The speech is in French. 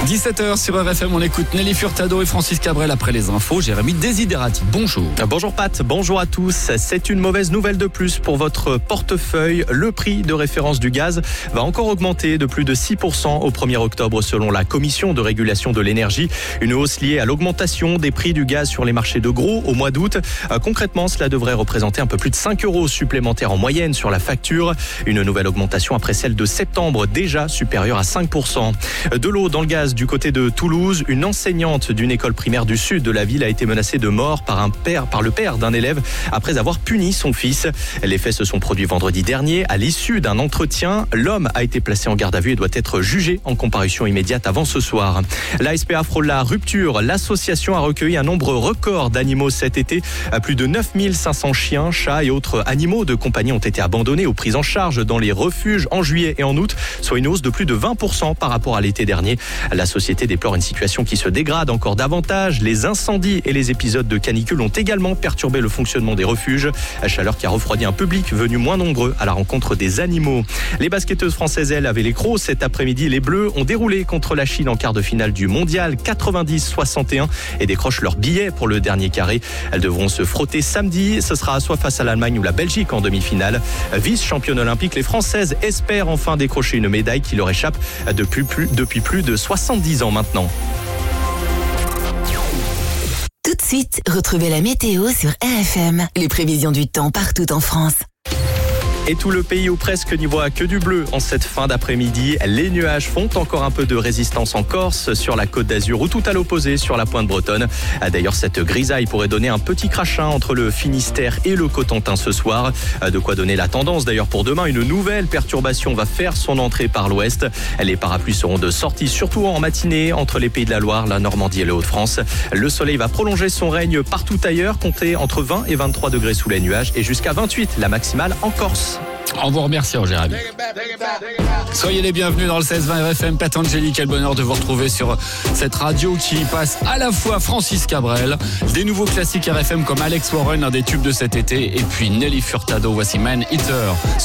17h sur RFM, on écoute Nelly Furtado et Francis Cabrel après les infos. Jérémy Desiderati, bonjour. Bonjour Pat, bonjour à tous. C'est une mauvaise nouvelle de plus pour votre portefeuille. Le prix de référence du gaz va encore augmenter de plus de 6% au 1er octobre selon la Commission de régulation de l'énergie. Une hausse liée à l'augmentation des prix du gaz sur les marchés de gros au mois d'août. Concrètement, cela devrait représenter un peu plus de 5 € supplémentaires en moyenne sur la facture. Une nouvelle augmentation après celle de septembre, déjà supérieure à 5%. De l'eau dans le gaz du côté de Toulouse. Une enseignante d'une école primaire du sud de la ville a été menacée de mort par le père d'un élève après avoir puni son fils. Les faits se sont produits vendredi dernier. À l'issue d'un entretien, l'homme a été placé en garde à vue et doit être jugé en comparution immédiate avant ce soir. La SPA frôle la rupture. L'association a recueilli un nombre record d'animaux cet été. Plus de 9500 chiens, chats et autres animaux de compagnie ont été abandonnés ou pris en charge dans les refuges en juillet et en août, soit une hausse de plus de 20% par rapport à l'été dernier. La société déplore une situation qui se dégrade encore davantage. Les incendies et les épisodes de canicule ont également perturbé le fonctionnement des refuges. Chaleur qui a refroidi un public venu moins nombreux à la rencontre des animaux. Les basketteuses françaises, elles, avaient les crocs. Cet après-midi, les Bleus ont déroulé contre la Chine en quart de finale du mondial 90-61 et décrochent leur billet pour le dernier carré. Elles devront se frotter samedi. Ce sera soit face à l'Allemagne ou la Belgique en demi-finale. Vice-championne olympique, les Françaises espèrent enfin décrocher une médaille qui leur échappe depuis plus de 70 ans maintenant. Tout de suite, retrouvez la météo sur RFM. Les prévisions du temps partout en France. Et tout le pays ou presque n'y voit que du bleu en cette fin d'après-midi. Les nuages font encore un peu de résistance en Corse, sur la Côte d'Azur ou tout à l'opposé sur la pointe bretonne. D'ailleurs, cette grisaille pourrait donner un petit crachin entre le Finistère et le Cotentin ce soir. De quoi donner la tendance d'ailleurs pour demain. Une nouvelle perturbation va faire son entrée par l'ouest. Les parapluies seront de sortie surtout en matinée entre les Pays de la Loire, la Normandie et les Hauts-de-France. Le soleil va prolonger son règne partout ailleurs, comptez entre 20 et 23 degrés sous les nuages et jusqu'à 28 la maximale en Corse. En vous remerciant, Jérémy. Soyez les bienvenus dans le 16-20 RFM. Patangeli, quel bonheur de vous retrouver sur cette radio qui passe à la fois Francis Cabrel, des nouveaux classiques RFM comme Alex Warren, un des tubes de cet été, et puis Nelly Furtado, voici Man Eater.